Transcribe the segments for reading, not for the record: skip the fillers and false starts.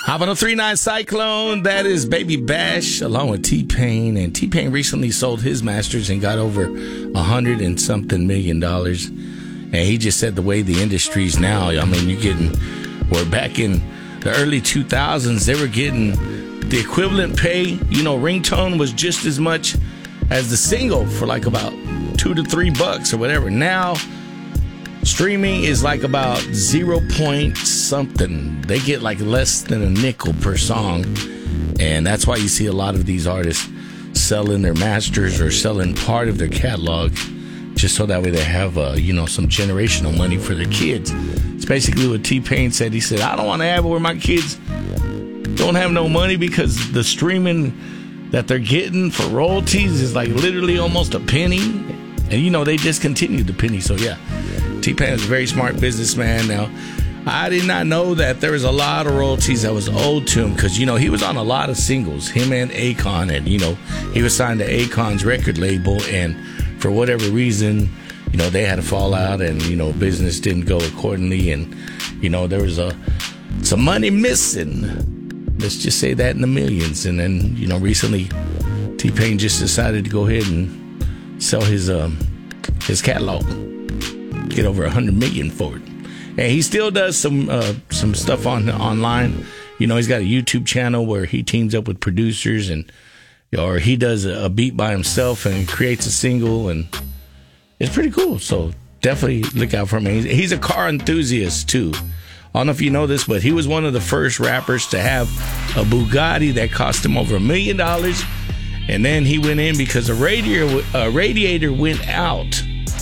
Hop on a 3-9 Cyclone. That is Baby Bash along with T-Pain. And T-Pain recently sold his masters and got over $100 and something million. And he just said the way the industry's now, I mean, you're getting, we're back in the early 2000s, they were getting the equivalent pay. You know, ringtone was just as much as the single for like about $2 to $3 or whatever. Now, streaming is like about 0 point something. They get like less than a nickel per song. And that's why you see a lot of these artists selling their masters or selling part of their catalog just so that way they have, some generational money for their kids. It's basically what T-Pain said. He said, I don't want to have it where my kids don't have no money because the streaming that they're getting for royalties is like literally almost a penny. And, they discontinued the penny. So, yeah. T-Pain is a very smart businessman. Now, I did not know that there was a lot of royalties that was owed to him because, he was on a lot of singles, him and Akon. And, he was signed to Akon's record label. And for whatever reason, they had a fallout and, business didn't go accordingly. And, there was some money missing. Let's just say that in the millions. And then, recently, T-Pain just decided to go ahead and sell his catalog. Get over $100 million for it. And he still does some stuff online. He's got a YouTube channel where he teams up with producers or he does a beat by himself and creates a single, and it's pretty cool. So definitely look out for him. He's a car enthusiast too. I don't know if you know this, but he was one of the first rappers to have a Bugatti that cost him over $1 million. And then he went in because a radiator went out.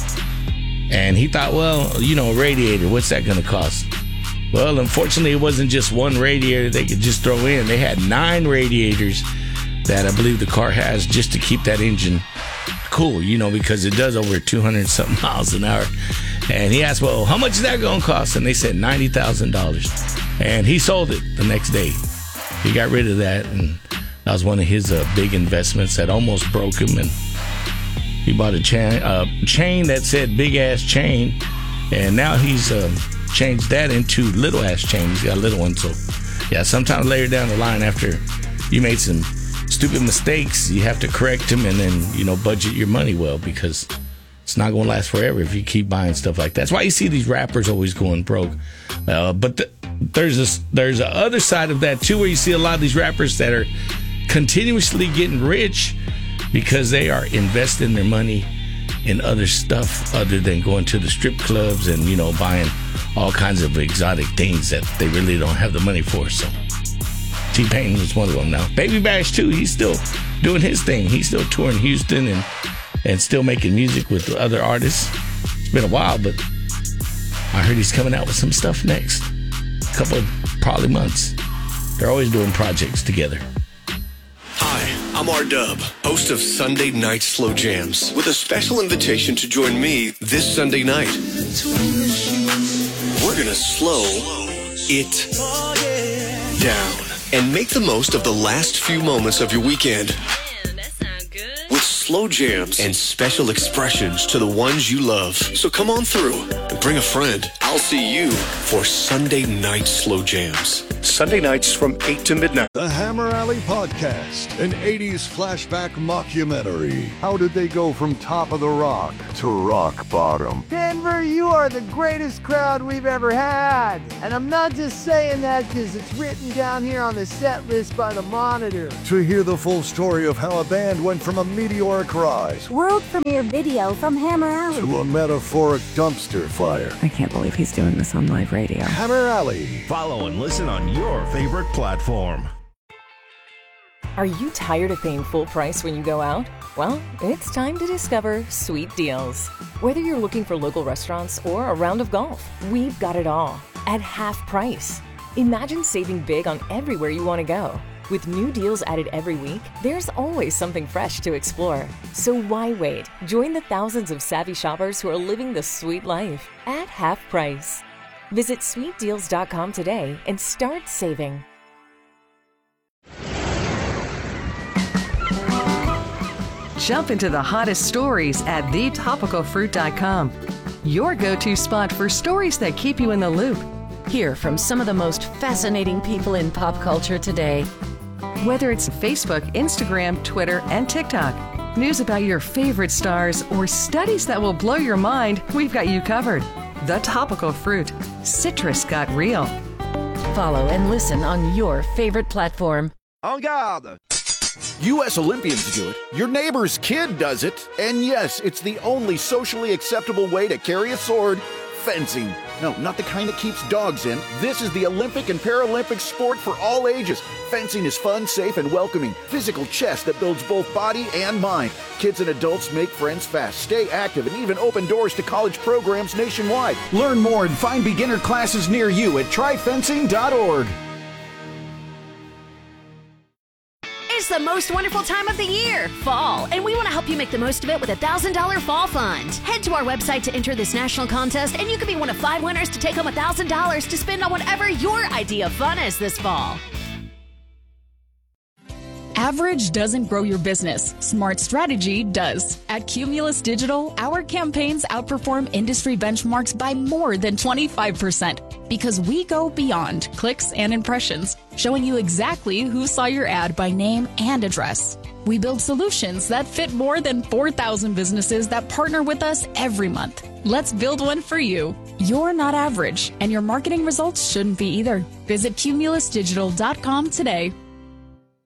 And he thought, a radiator, what's that going to cost? Well, unfortunately, it wasn't just one radiator they could just throw in. They had 9 radiators that I believe the car has just to keep that engine cool, because it does over 200-something miles an hour. And he asked, well, how much is that going to cost? And they said $90,000. And he sold it the next day. He got rid of that, and that was one of his big investments that almost broke him. And he bought a chain that said big ass chain, and now he's changed that into little ass chain. He's got a little one. So, yeah, sometime later down the line, after you made some stupid mistakes, you have to correct them and then, budget your money well, because it's not going to last forever if you keep buying stuff like that. That's why you see these rappers always going broke. But there's the other side of that, too, where you see a lot of these rappers that are continuously getting rich because they are investing their money in other stuff other than going to the strip clubs and, buying all kinds of exotic things that they really don't have the money for. So T-Pain was one of them now. Baby Bash, too, he's still doing his thing. He's still touring Houston and still making music with other artists. It's been a while, but I heard he's coming out with some stuff next. A couple of probably months. They're always doing projects together. Hi, I'm R-Dub, host of Sunday Night Slow Jams, with a special invitation to join me this Sunday night. We're gonna slow it down and make the most of the last few moments of your weekend. With slow jams and special expressions to the ones you love. So come on through and bring a friend. I'll see you for Sunday Night Slow Jams. Sunday nights from 8 to midnight. The Hammer Alley Podcast, an 80s flashback mockumentary. How did they go from top of the rock to rock bottom? Denver, you are the greatest crowd we've ever had. And I'm not just saying that because it's written down here on the set list by the Monitor. To hear the full story of how a band went from a meteoric rise, world premiere video from Hammer Alley, to a metaphoric dumpster fire. I can't believe he's doing this on live radio. Hammer Alley. Follow and listen on your favorite platform. Are you tired of paying full price when you go out? Well, it's time to discover Sweet Deals. Whether you're looking for local restaurants or a round of golf, we've got it all at half price. Imagine saving big on everywhere you want to go. With new deals added every week, there's always something fresh to explore. So why wait? Join the thousands of savvy shoppers who are living the sweet life at half price. Visit sweetdeals.com today and start saving. Jump into the hottest stories at thetopicalfruit.com. Your go-to spot for stories that keep you in the loop. Hear from some of the most fascinating people in pop culture today. Whether it's Facebook, Instagram, Twitter, and TikTok, news about your favorite stars, or studies that will blow your mind, we've got you covered. The Topical Fruit. Citrus got real. Follow and listen on your favorite platform. En garde! U.S. Olympians do it. Your neighbor's kid does it. And yes, it's the only socially acceptable way to carry a sword. Fencing. No, not the kind that keeps dogs in. This is the Olympic and Paralympic sport for all ages. Fencing is fun, safe, and welcoming. Physical chess that builds both body and mind. Kids and adults make friends fast, stay active, and even open doors to college programs nationwide. Learn more and find beginner classes near you at tryfencing.org. It's the most wonderful time of the year, fall, and we want to help you make the most of it with a $1,000 fall fund. Head to our website to enter this national contest, and you could be one of 5 winners to take home $1,000 to spend on whatever your idea of fun is this fall. Average doesn't grow your business. Smart strategy does. At Cumulus Digital, our campaigns outperform industry benchmarks by more than 25% because we go beyond clicks and impressions, showing you exactly who saw your ad by name and address. We build solutions that fit more than 4,000 businesses that partner with us every month. Let's build one for you. You're not average, and your marketing results shouldn't be either. Visit cumulusdigital.com today.